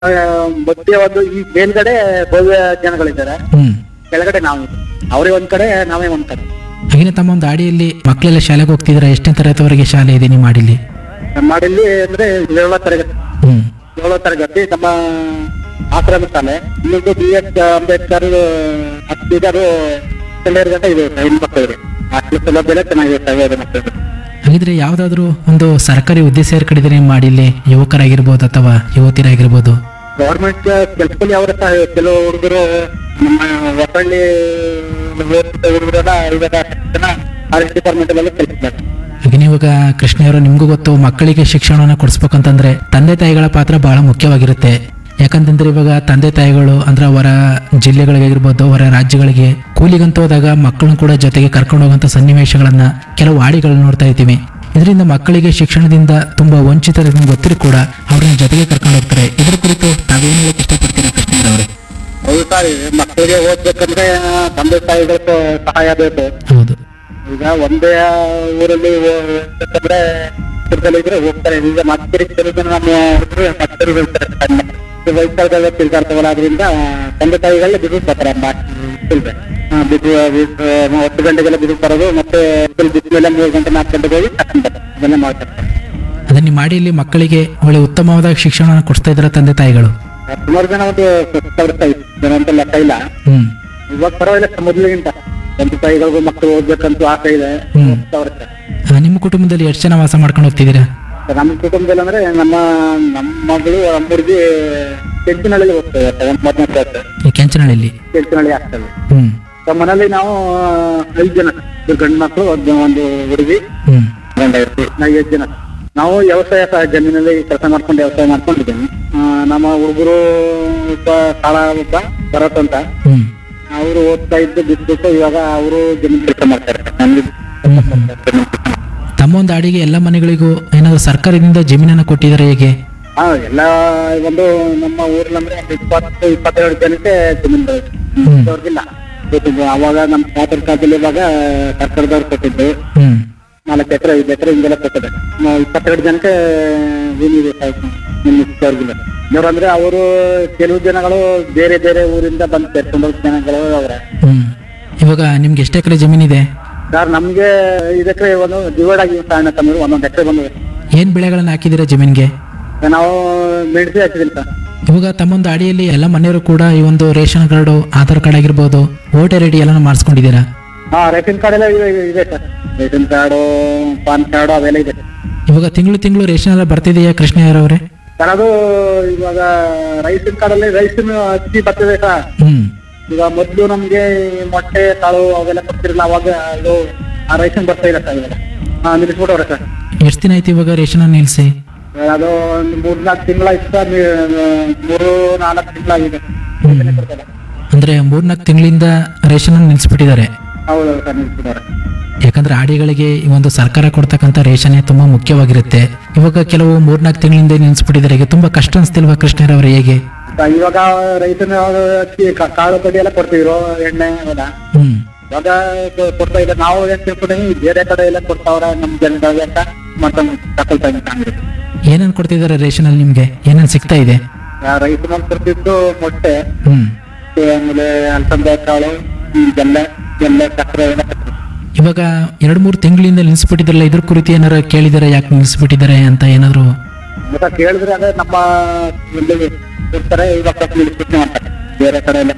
ಮಧ್ಯೆ ಒಂದು ಈ ಮೇಲ್ಗಡೆ ಭವ್ಯ ಜನಗಳಿದ್ದಾರೆ, ಹ್ಮ್ ಕೆಳಗಡೆ ನಾವು, ಅವರೇ ಒಂದ್ ಕಡೆ ನಾವೇ ಒಂದ್ ಕಡೆ. ಹಾಗೆ ತಮ್ಮ ಒಂದು ಆಡಿಯಲ್ಲಿ ಮಕ್ಕಳೆಲ್ಲ ಶಾಲೆಗೆ ಹೋಗ್ತಿದ್ರೆ ಎಷ್ಟನೇ ತರಗತಿವರೆಗೆ ಶಾಲೆ ಇದೆ ನಿಮ್ಮ ಆಡಿಲಿ? ನಮ್ಮ ಮಾಡಿಲ್ಲಿ ಅಂದ್ರೆ 7ನೇ ತರಗತಿ, ಹ್ಮ್ 7ನೇ ತರಗತಿ ನಮ್ಮ ಆಶ್ರಮ ಶಾಲೆ. ಇನ್ನೊಂದು BS ಅಂಬೇಡ್ಕರ್ ಹತ್ತಿದರು ಗಂಟೆ ಇದೆ ಹೆಣ್ಮಕ್ಳಿಗೆ. ಅಷ್ಟು ಸೌಲಭ್ಯ ಚೆನ್ನಾಗಿರ್ತವೆ ಮಕ್ಕಳು. ಹಾಗಿದ್ರೆ ಯಾವ್ದಾದ್ರು ಒಂದು ಸರ್ಕಾರಿ ಹುದ್ದೆ ಸೇರ್ಕಡಿದ್ರೆ ನಿಮ್ಮ ಆಡಿಲಿ, ಯುವಕರಾಗಿರ್ಬೋದು ಅಥವಾ ಯುವತಿಯರಾಗಿರ್ಬೋದು? ಗವರ್ಮೆಂಟ್ ಕೆಲಸದಲ್ಲಿ ಅವರ ಕೆಲವು ಹುಡುಗರು ನಮ್ಮ ಹೊಸಳ್ಳಿ ಹುಡುಗರೆಲ್ಲ ಇವಾಗ ಜನ ಫಾರೆಸ್ಟ್ ಡಿಪಾರ್ಟ್ಮೆಂಟ್ ಅಲ್ಲೆಲ್ಲ ಕೆಲಸ. ಹಾಗೆ ಇವಾಗ ಕೃಷ್ಣಯ್ಯವರು, ನಿಮ್ಗೂ ಗೊತ್ತು, ಮಕ್ಕಳಿಗೆ ಶಿಕ್ಷಣವನ್ನು ಕೊಡಿಸ್ಬೇಕಂತಂದ್ರೆ ತಂದೆ ತಾಯಿಗಳ ಪಾತ್ರ ಬಹಳ ಮುಖ್ಯವಾಗಿರುತ್ತೆ. ಯಾಕಂತಂದ್ರೆ ಇವಾಗ ತಂದೆ ತಾಯಿಗಳು ಅಂದ್ರೆ ಹೊರ ಜಿಲ್ಲೆಗಳಿಗಾಗಿರ್ಬೋದು, ಹೊರ ರಾಜ್ಯಗಳಿಗೆ ಕೂಲಿಗಂತ ಹೋದಾಗ ಮಕ್ಕಳನ್ನು ಕೂಡ ಜೊತೆಗೆ ಕರ್ಕೊಂಡು ಹೋಗುವಂತ ಸನ್ನಿವೇಶಗಳನ್ನ ಕೆಲವು ಆಡಿಗಳನ್ನ ನೋಡ್ತಾ ಇರ್ತೀವಿ. ಇದರಿಂದ ಮಕ್ಕಳಿಗೆ ಶಿಕ್ಷಣದಿಂದ ತುಂಬಾ ವಂಚಿತರಿಗೆ ಗೊತ್ತಿರು ಕೂಡ ಅವ್ರನ್ನ ಜೊತೆಗೆ ಕರ್ಕೊಂಡು ಹೋಗ್ತಾರೆ. ಇದ್ರ ಕುರಿತು ತಾವೇನು ಹೇಳಕ್ ಇಷ್ಟಪಡ್ತೀರಾ ಕೃಷ್ಣಯ್ಯರವ್ರೆ? ಹೌದು ಸರ್, ಮಕ್ಕಳಿಗೆ ಓದ್ಬೇಕಂದ್ರೆ ತಂದೆ ತಾಯಿಗಳ ಸಹಾಯ ಬೇಕು. ಹೌದು. ಈಗ ಒಂದೇ ಊರಲ್ಲಿ ಓದ್ಬೇಕಂದ್ರೆ ಇದ್ರೆ ಹೋಗ್ತಾರೆ. ಈಗ ಮಕ್ಕಳಿಗೆ ಕೆಲವು ನಮ್ಮ ಹುಡುಗರು ಮಕ್ಕಳು ಹೇಳ್ತಾರೆ, ವಯಸ್ಸಾದಾಗ ತಿಳ್ಕಾಡ್ತಾವಲ್ಲ, ಅದರಿಂದ ತಂದೆ ತಾಯಿಗಳೇ ಬಿಡು ಬರ್ತಾರೆ. ಬಿದ್ದು 10 ಗಂಟೆಗೆಲ್ಲ ಬಿಡು ಬರೋದು, ಮತ್ತೆ ಬಿದ್ದ ಮೇಲೆ 3 ಗಂಟೆ 4 ಗಂಟೆಗೆ ಹೋಗಿ ಅದನ್ನೇ ಮಾಡ್ತಾರೆ. ಅದನ್ನ ನಿಮ್ಮ ಆಡಿಯಲ್ಲಿ ಮಕ್ಕಳಿಗೆ ಒಳ್ಳೆ ಉತ್ತಮವಾದ ಶಿಕ್ಷಣವನ್ನು ಕೊಡಿಸ್ತಾ ಇದ್ದಾರೆ ತಂದೆ ತಾಯಿಗಳು? ಸುಮಾರು ಜನ ಒಂದು 10,000 ಜನ ಅಂತ ಲೆಕ್ಕ ಇಲ್ಲ. ಹ್ಮ್ ಇವಾಗ ಪರವಾಗಿಲ್ಲ, ಮೊದಲಿಗಿಂತ ತಂದೆ ತಾಯಿಗಳಿಗೂ ಮಕ್ಕಳು ಓದ್ಬೇಕಂತೂ ಆಸೆ ಇದೆ. ನಿಮ್ಮ ಕುಟುಂಬದಲ್ಲಿ ಎಷ್ಟು ಜನ ವಾಸ ಮಾಡ್ಕೊಂಡು ಹೋಗ್ತಿದ್ದೀರಾ? ನಮ್ಮ ಕುಟುಂಬದಲ್ಲಿ ಅಂದ್ರೆ ನಮ್ಮ ಮಗಳು, ನಮ್ಮ ಹುಡುಗಿ ಕೆಂಚಿನಳ್ಳಿ ಹೋಗ್ತೇವೆ. 1ನೇ ಕ್ಲಾಸ್ ಈ ಕೆಂಚನಹಳ್ಳಿಲಿ? ಕೆಂಚಿನಳ್ಳಿ ಆಗ್ತದೆ. ಹ್ಮ್ ನಮ್ಮ ಮನೇಲಿ ನಾವು 5 ಜನ, ಗಂಡು ಮಕ್ಕಳು, ಒಂದು ಹುಡುಗಿ, ಹ್ಮ್ ಗಂಡ ಇರ್ತೀವಿ. ನಾವು 7 ಜನ. ನಾವು ವ್ಯವಸಾಯ ಜಮೀನಲ್ಲಿ ಕೆಲಸ ಮಾಡ್ಕೊಂಡು ವ್ಯವಸಾಯ ಮಾಡ್ಕೊಂಡಿದ್ದೀನಿ. ನಮ್ಮ ಹುಡುಗರು ಒಬ್ಬ ಒಬ್ಬ ಭರತ್ ಅಂತ, ಹ್ಮ್ ಅವರು ಓದ್ತಾ ಇದ್ದು ಬಿಟ್ಬಿಟ್ಟು ಇವಾಗ ಅವರು ಜಮೀನು ಕೆಲಸ ಮಾಡ್ತಾರೆ. ತಮ್ಮ ಒಂದು ಆಡಿಗೆ ಎಲ್ಲ ಮನೆಗಳಿಗೂ ಏನಾದ್ರು ಸರ್ಕಾರದಿಂದ ಜಮೀನನ್ನು ಕೊಟ್ಟಿದ್ದಾರೆ ಹೇಗೆ? ಎಲ್ಲ ಒಂದು ನಮ್ಮ ಊರ್ಲಂದ್ರೆ 20-22 ಜನಕ್ಕೆ ಜಮೀನು ಅವ್ರಿಗಿಲ್ಲ. ಅವಾಗ ನಮ್ಮ ತಾತರ ಕಾಲದಲ್ಲಿ ಇವಾಗ ಸರ್ಕಾರದವ್ರು ಕೊಟ್ಟಿದ್ದು ಹ್ಮ್ 4 ಎಕರೆ 5 ಎಕರೆ ಹಿಂಗೆಲ್ಲ ಕೊಟ್ಟಿದೆ. 22 ಜನಕ್ಕೆ ಭೂಮಿ ಅವ್ರಿಗಿಲ್ಲ. ಅಂದ್ರೆ ಅವರು ಕೆಲವು ಜನಗಳು ಬೇರೆ ಬೇರೆ ಊರಿಂದ ಬಂದು ಸೇರ್ಕೊಂಡು ಜನಗಳು ಅವ್ರೆ. ಹ್ಮ್ ಇವಾಗ ನಿಮ್ಗೆ ಎಷ್ಟು ಎಕರೆ ಜಮೀನಿದೆ? ಸರ್ ನಮ್ಗೆ 5 ಎಕರೆ ಒಂದು ಡಿವೈಡ್ ಆಗಿ ಕಾರಣ ತಮ್ಮ 1 ಎಕರೆ ಬಂದಿದೆ. ಏನ್ ಬೆಳೆಗಳನ್ನ ಹಾಕಿದಿರಾ ಜಮೀನ್ಗೆ? ನಾವು ಮೆಣಸಿ ಹಾಕಿದ್ದೀನಿ ಸರ್. ಇವಾಗ ತಮ್ಮೊಂದು ಆಡಿಯಲ್ಲಿ ಎಲ್ಲ ಮನೆಯವರು ಕೂಡ ಈ ಒಂದು ರೇಷನ್ ಕಾರ್ಡು, ಆಧಾರ್ ಕಾರ್ಡ್ ಆಗಿರ್ಬೋದು, ವೋಟರ್ ಐಡಿ ಎಲ್ಲ ಮಾಡಿಸ್ಕೊಂಡಿದ್ದೀರಾ? ರೇಷನ್ ಕಾರ್ಡ್ ಎಲ್ಲ ಇದೆ sir. Ration card, PAN card ಅವೆಲ್ಲ ಇದೆ. ಇವಾಗ ತಿಂಗಳು ರೇಷನ್ ಎಲ್ಲ ಬರ್ತಿದೆಯಾ ಕೃಷ್ಣಯ್ಯರವ್ರೆ? ಸರ್ ಅದು ಇವಾಗ ರೇಷನ್ ಕಾರ್ಡಲ್ಲಿ ರೇಷನ್ ಅಕ್ಕಿ ಬರ್ತದೆ ಸರ್. ಹ್ಮ್ ಈಗ ಮೊದ್ಲು ನಮ್ಗೆ ಮೊಟ್ಟೆ ಕಾಳು ಅವೆಲ್ಲ ಕೊಡ್ತಿರಲ್ಲ, ಅವಾಗ ಅದು ಆ ರೇಷನ್ ಬರ್ತಾ ಇಲ್ಲ ಸರ್. ಇವಾಗ ನಿಲ್ಲಿಸ್ಬಿಟ್ಟವ್ರೆ ಸರ್. ಎಷ್ಟು ದಿನ ಆಯ್ತು ಇವಾಗ ರೇಷನ್ ನಿಲ್ಸಿ? ಅದು ಒಂದು 3-4 ತಿಂಗಳಾಯ್ತು ಸರ್. 3-4 ತಿಂಗಳಾಗಿದೆ. ಅಂದ್ರೆ 3-4 ತಿಂಗಳಿಂದ ರೇಷನ್ ನಿಲ್ಸ್ಬಿಟ್ಟಿದ್ದಾರೆ. ಹೌದು ಸರ್, ನಿಲ್ಲಿಸ್ಬಿಟ್ಟವ್ರೆ. ಯಾಕಂದ್ರೆ ಆಡಿಗಳಿಗೆ ಈ ಒಂದು ಸರ್ಕಾರ ಕೊಡ್ತಕ್ಕಂಥ ರೇಷನ್ ತುಂಬಾ ಮುಖ್ಯವಾಗಿರುತ್ತೆ. ಇವಾಗ ಕೆಲವು 3-4 ತಿಂಗಳಿಂದ ನಿಲ್ಸ್ಬಿಟ್ಟಿದ್ದಾರೆ. ಈಗ ತುಂಬಾ ಕಷ್ಟ ಅನ್ಸ್ತಿಲ್ವಾ ಕೃಷ್ಣಯ್ಯರವ್ರೆ ಹೇಗೆ? ಇವಾಗ ರೈತನ ಅಕ್ಕಿ ಕಾಳು ಕಡ್ಡಿ ಎಲ್ಲ ಕೊಡ್ತಿದ್ರು, ಎಣ್ಣೆ ಅವೆಲ್ಲ. ಹ್ಮ್ ಇವಾಗ ಕೊಡ್ತಾ ಇಲ್ಲ. ನಾವು ಏನ್ ತಿಳ್ಕೊಂಡಿವಿ, ಬೇರೆ ಕಡೆ ಎಲ್ಲ ಕೊಡ್ತಾವ್ರ ನಮ್ ಜನಗಳಿಗೆ ಅಂತ ಮಾಡ್ಕೊಂಡು ತಕೊಳ್ತಾ ಇದ್ದೀವಿ. ಏನೇನ್ ಕೊಡ್ತಿದ್ದಾರೆ ರೇಷನ್ ಅಲ್ಲಿ ನಿಮ್ಗೆ? ಏನೇನ್ ಸಿಗ್ತಾ ಇದೆ? ರೈತನಲ್ಲಿ ಕೊಡ್ತಿದ್ದು ಮೊಟ್ಟೆ, ಹ್ಮ್ ಆಮೇಲೆ ಅಲಸಂದೆ ಕಾಳು, ಬೆಲ್ಲ ಸಕ್ಕರೆ ಎಲ್ಲ ಕೊಡ್ತಿದ್ರು. ಇವಾಗ 2-3 ತಿಂಗಳಿಂದ ನಿಲ್ಸ್ಬಿಟ್ಟಿದ್ರಲ್ಲ, ಇದ್ರ ಕುರಿತು ಏನಾರ ಕೇಳಿದಾರೆ ಯಾಕೆ ನಿಲ್ಸ್ಬಿಟ್ಟಿದ್ದಾರೆ ಅಂತ ಏನಾದ್ರು? ಮತ್ತೆ ಕೇಳಿದ್ರೆ ಅದೇ ನಮ್ಮ ಕೊಡ್ತಾರೆ, ಇವಾಗ ನಿಲ್ಲಿಸ್ಬಿಟ್ಟು ಮಾಡ್ತಾರೆ. ಬೇರೆ ಕಡೆ ಎಲ್ಲ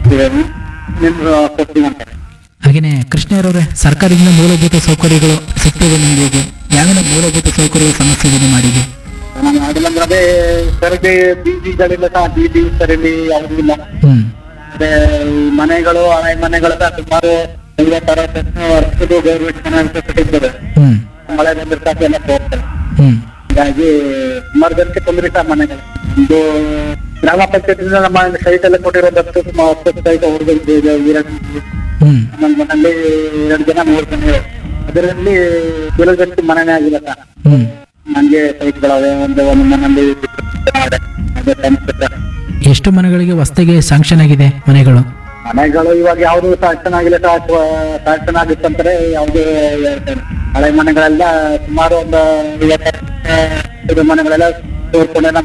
ಕೊಡ್ತೀವಿ ಅಂತಾರೆ. ಹಾಗೇನೆ ಕೃಷ್ಣಯ್ಯರವ್ರೆ, ಸರ್ಕಾರದಿಂದ ಮೂಲಭೂತ ಸೌಕರ್ಯಗಳು ಸಿಗ್ತದೆ ನಿಮ್ಗೆ ಹೇಗೆ? ಯಾವೆಲ್ಲ ಮೂಲಭೂತ ಸೌಕರ್ಯಗಳ ಸಮಸ್ಯೆ ಇದೆ ನಿಮ್ಮ ಆಡಿಗೆ? ನಾನು ಮಾಡಿಲ್ಲ ಅದೇ ಸರಿಗೆ ಬೀದಿಗಳಿಲ್ಲ ಸಹ, ಬೀದಿ ಸರಿಲಿ ಯಾವುದೂ ಇಲ್ಲ. ಹ್ಮ್ ಅದೇ ಮನೆಗಳು, ಹಳೆ ಮನೆಗಳ ಸುಮಾರು 50-60 ವರ್ಷದ್ದು ಗೌರ್ಮೆಂಟ್ ಮನೆ ಕಟ್ಟಿದ್ದಾರೆ. ಹ್ಮ್ ಮಳೆ ಬಂದಿರ್ತಾಕ ಎಲ್ಲ ಹೋಗ್ತಾರೆ. ಹ್ಮ್ ಹೀಗಾಗಿ ಸುಮಾರು ಜನಕ್ಕೆ ತೊಂದರೆ ಸಹ ಮನೆಗಳು. ಇದು ಗ್ರಾಮ ಪಂಚಾಯತಿಂದ ನಮ್ಮ ಸೈಟ್ ಎಲ್ಲ ಕೊಟ್ಟಿರೋ 10 ಸೈಟ್ ಹುಡುಗರು ಹ್ಮ್ ನಮ್ಮ ಮನೆಯಲ್ಲಿ 2 ಜನ 3 ಜನ. ಅದರಲ್ಲಿ ಕೆಲವು ಜನಕ್ಕೆ ಮನೆನೇ ಆಗಿಲ್ಲ ಸರ್. ಹ್ಮ್ ನಂಗೆ ಸೈಟ್ಗಳವೆ. ಒಂದು ಮನೆಯಲ್ಲಿ ಅದೇ ಸಮಸ್ಯೆ. ಎಷ್ಟು ಮನೆಗಳಿಗೆ ಹೊಸದಾಗಿ ಸ್ಯಾಂಕ್ಷನ್ ಆಗಿದೆ ಮನೆಗಳು? ಮನೆಗಳು ಇವಾಗ ಯಾವ್ದು ಸ್ಯಾಂಕ್ಷನ್ ಆಗಿಲ್ಲ ಸರ್. ಸ್ಯಾಂಕ್ಷನ್ ಆಗಿತ್ತಂತಾರೆ ಯಾವ್ದು ಹೇಳ್ತಾರೆ. ಹಳೆ ಮನೆಗಳೆಲ್ಲ ಸುಮಾರು ಒಂದು 50 ಮನೆಗಳೆಲ್ಲ ತೋರ್ಕೊಂಡೆ